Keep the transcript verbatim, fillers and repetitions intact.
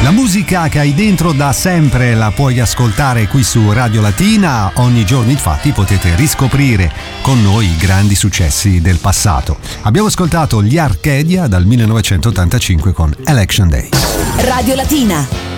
La musica che hai dentro da sempre la puoi ascoltare qui su Radio Latina. Ogni giorno infatti potete riscoprire con noi i grandi successi del passato. Abbiamo ascoltato gli Arcadia dal millenovecentottantacinque con Election Day. Radio Latina.